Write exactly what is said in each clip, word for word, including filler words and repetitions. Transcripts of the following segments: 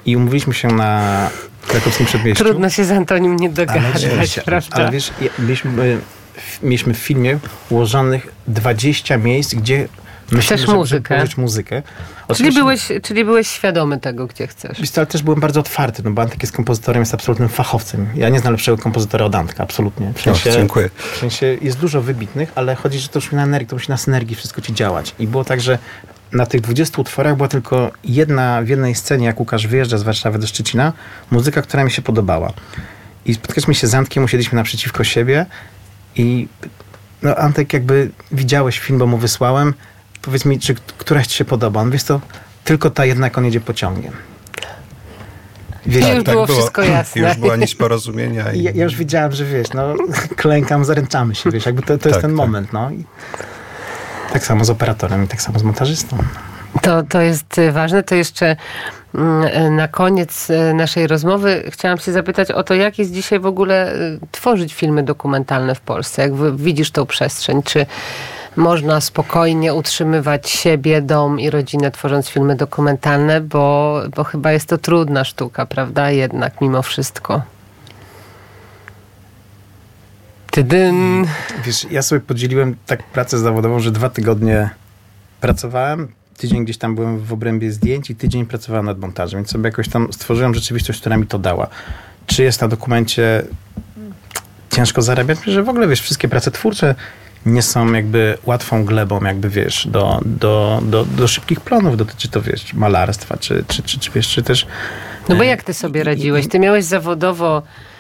i umówiliśmy się na Krakowskim Przedmieściu. Trudno się z Antonim nie dogadać, ale, prawda? Ale wiesz, mieliśmy, mieliśmy w filmie ułożonych dwadzieścia miejsc, gdzie myślę, chcesz żeby, muzykę. Żeby muzykę. Czyli byłeś, czyli byłeś świadomy tego, gdzie chcesz. Wiesz, ale też byłem bardzo otwarty, no bo Antek jest kompozytorem, jest absolutnym fachowcem. Ja nie znam lepszego kompozytora od Antka, absolutnie. W sensie, o, dziękuję. W sensie jest dużo wybitnych, ale chodzi, że to już na energii, to musi na synergii wszystko ci działać. I było tak, że na tych dwudziestu utworach była tylko jedna, w jednej scenie, jak Łukasz wyjeżdża z Warszawy do Szczecina, muzyka, która mi się podobała. I spotkaliśmy się z Antkiem, usiedliśmy naprzeciwko siebie i no Antek, jakby widziałeś film, bo mu wysłałem, powiedz mi, czy któraś ci się podoba? On, wiesz to, tylko ta jedna, jak on jedzie pociągiem. Wiesz, I już tak, było tak wszystko było, jasne. Już była nić porozumienia. I... Ja, ja już wiedziałem, że wiesz, no klękam, zaręczamy się, wiesz, jakby to, to tak, jest ten tak. moment, no. I tak samo z operatorem i tak samo z montażystą. To, to jest ważne. To jeszcze na koniec naszej rozmowy chciałam się zapytać o to, jak jest dzisiaj w ogóle tworzyć filmy dokumentalne w Polsce. Jak widzisz tą przestrzeń? Czy można spokojnie utrzymywać siebie, dom i rodzinę, tworząc filmy dokumentalne? Bo, bo chyba jest to trudna sztuka, prawda? Jednak mimo wszystko. Tydyn. Wiesz, ja sobie podzieliłem tak pracę zawodową, że dwa tygodnie pracowałem, tydzień gdzieś tam byłem w obrębie zdjęć i tydzień pracowałem nad montażem, więc sobie jakoś tam stworzyłem rzeczywistość, która mi to dała. Czy jest na dokumencie ciężko zarabiać? Że w ogóle, wiesz, wszystkie prace twórcze nie są jakby łatwą glebą, jakby, wiesz, do, do, do, do szybkich plonów. Dotyczy to, wiesz, malarstwa, czy, czy, czy, czy, wiesz, czy też... No bo jak ty sobie radziłeś? Ty miałeś zawodowo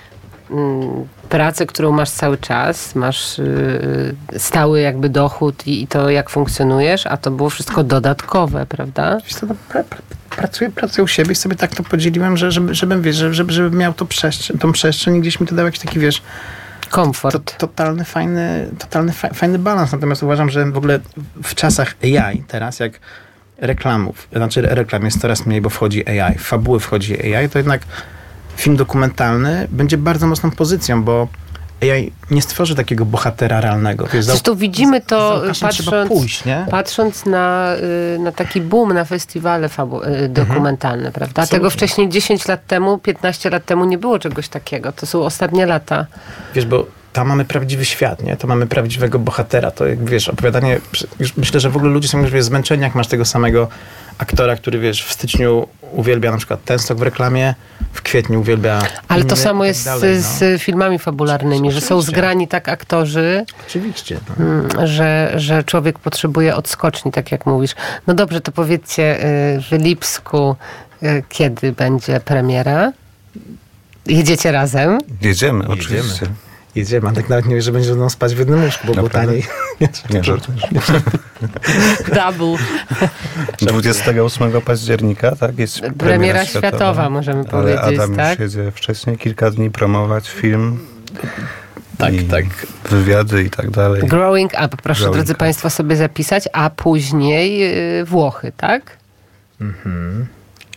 pracę, którą masz cały czas, masz yy, stały jakby dochód i, i to, jak funkcjonujesz, a to było wszystko dodatkowe, prawda? Wiesz co, no, pra, pra, pracuję, pracuję u siebie i sobie tak to podzieliłem, że, żeby, żebym, wiesz, żeby, żeby miał to przestrzeń, tą przestrzeń i gdzieś mi to dał jakiś taki, wiesz, komfort. To, totalny, fajny, totalny fa, fajny balans. Natomiast uważam, że w ogóle w czasach A I teraz, jak reklamów, znaczy reklam jest coraz mniej, bo wchodzi A I, w fabuły wchodzi A I, to jednak film dokumentalny będzie bardzo mocną pozycją, bo A I nie stworzy takiego bohatera realnego. Wiesz, zresztą widzimy to patrząc, pójść, nie? patrząc na, na taki boom na festiwale fabu- dokumentalne, mhm. prawda? Absolutnie. Tego wcześniej dziesięć lat temu, piętnaście lat temu nie było czegoś takiego. To są ostatnie lata. Wiesz, bo tam mamy prawdziwy świat, nie? To mamy prawdziwego bohatera. To jak, wiesz, opowiadanie... Już myślę, że w ogóle ludzie są już, wiesz, zmęczeni, jak masz tego samego aktora, który, wiesz, w styczniu uwielbia na przykład ten stok w reklamie, w kwietniu uwielbia... Ale inny, to samo tak jest dalej, z, no. z filmami fabularnymi, oczywiście, że są zgrani tak aktorzy, oczywiście, no. że, że człowiek potrzebuje odskoczni, tak jak mówisz. No dobrze, to powiedzcie w Lipsku, kiedy będzie premiera? Jedziecie razem? Jedziemy, oczywiście. Jedziemy. Jedziemy, a tak nawet nie wiem, że będzie ze mną spać w jednym łóżku, bo było taniej. Nie, żartujesz. Double. dwudziestego ósmego października, tak? Jest premiera, premiera światowa, światowa, możemy ale powiedzieć, Adam tak? już jedzie wcześniej, kilka dni promować film. Tak, i tak. Wywiady i tak dalej. Growing Up, proszę Growing drodzy up. Państwo sobie zapisać, a później yy, Włochy, tak? Mhm.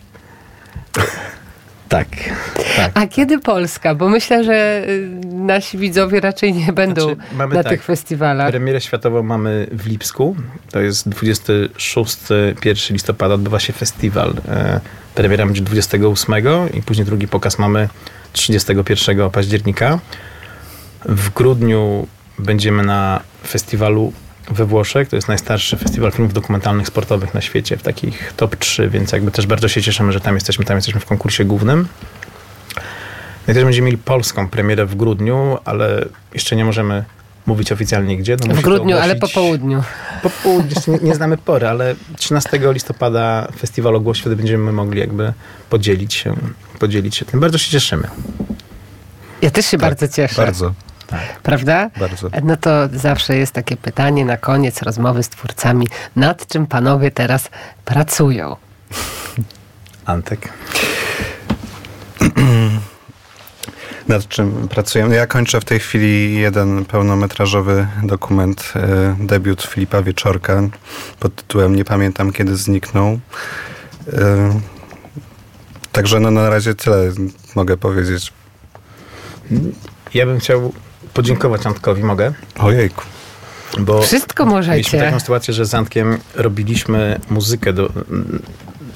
Tak, tak. A kiedy Polska? Bo myślę, że nasi widzowie raczej nie będą Znaczy, mamy na tak, tych festiwalach. Premierę światową mamy w Lipsku. To jest dwudziestego szóstego do pierwszego listopada odbywa się festiwal. E, premiera będzie dwudziestego ósmego i później drugi pokaz mamy trzydziestego pierwszego października. W grudniu będziemy na festiwalu we Włoszech. To jest najstarszy festiwal filmów dokumentalnych sportowych na świecie, w takich top trzy, więc jakby też bardzo się cieszymy, że tam jesteśmy. Tam jesteśmy w konkursie głównym. My też będziemy mieli polską premierę w grudniu, ale jeszcze nie możemy mówić oficjalnie gdzie. No, w grudniu, ale po południu. Po południu, jeszcze nie, nie znamy pory, ale trzynastego listopada festiwal ogłosi, wtedy będziemy mogli jakby podzielić się, podzielić się tym. Bardzo się cieszymy. Ja też się tak, bardzo cieszę. Bardzo. Tak. Prawda? Bardzo. No to zawsze jest takie pytanie na koniec rozmowy z twórcami. Nad czym panowie teraz pracują? Antek. Nad czym pracujemy? Ja kończę w tej chwili jeden pełnometrażowy dokument, e, debiut Filipa Wieczorka pod tytułem Nie pamiętam, kiedy zniknął. E, także no, na razie tyle mogę powiedzieć. Ja bym chciał podziękować Antkowi, mogę? Ojejku. Bo wszystko możecie. Mieliśmy taką sytuację, że z Antkiem robiliśmy muzykę do,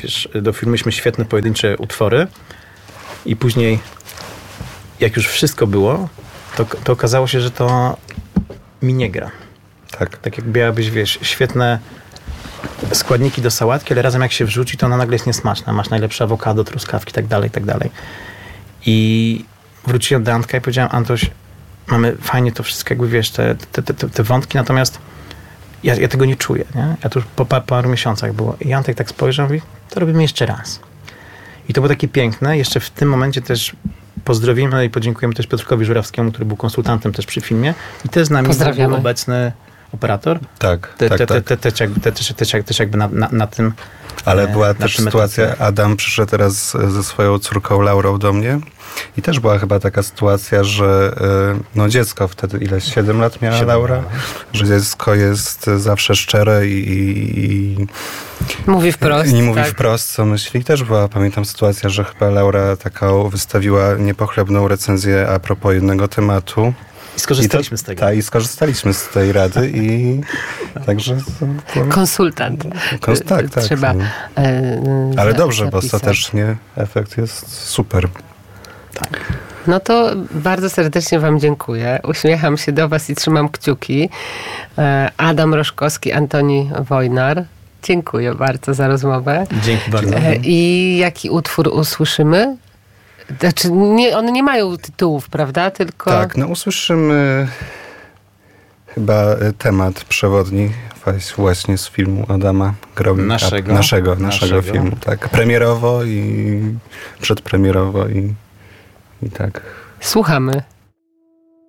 wiesz, do filmu mieliśmy świetne pojedyncze utwory i później jak już wszystko było, to, to okazało się, że to mi nie gra. Tak. Tak jak miałabyś, wiesz, świetne składniki do sałatki, ale razem jak się wrzuci, to ona nagle jest niesmaczna. Masz najlepsze awokado, truskawki i tak dalej, i tak dalej. I wróciłem do Antka i powiedziałem, Antoś, mamy fajnie to wszystko, jakby wiesz, te, te, te, te wątki, natomiast ja, ja tego nie czuję, nie? Ja to już po par, paru miesiącach było. I Antek tak spojrzał i mówi, to robimy jeszcze raz. I to było takie piękne. Jeszcze w tym momencie też pozdrowimy i podziękujemy też Piotrkowi Żurawskiemu, który był konsultantem też przy filmie. I też z nami był obecny operator. Tak, te, tak, te, tak. Te, te, te, te, też, też, też jakby na, na, na tym. Ale była też sytuacja, etapie. Adam przyszedł teraz ze swoją córką Laurą do mnie i też była chyba taka sytuacja, że no dziecko wtedy, ile, siedem lat miała Laura? Że dziecko jest zawsze szczere i, i mówi wprost. I nie mówi tak. wprost, co myśli. Też była, pamiętam, sytuacja, że chyba Laura taką wystawiła niepochlebną recenzję a propos jednego tematu. I skorzystaliśmy I to, z tego. Tak, i skorzystaliśmy z tej rady i także... To, konsultant. Kons- tak, tak. Trzeba no. e, Ale za, dobrze, zapisać. bo ostatecznie efekt jest super. Tak. No to bardzo serdecznie wam dziękuję. Uśmiecham się do was i trzymam kciuki. E, Adam Roszkowski, Antoni Wojnar. Dziękuję bardzo za rozmowę. Dzięki bardzo. E, I jaki utwór usłyszymy? Znaczy, nie, one nie mają tytułów, prawda? Tylko... Tak, no usłyszymy chyba temat przewodni właśnie z filmu Adama Growing Naszego. Up. Naszego, naszego, Naszego filmu, tak. Premierowo i przedpremierowo i, i tak. Słuchamy.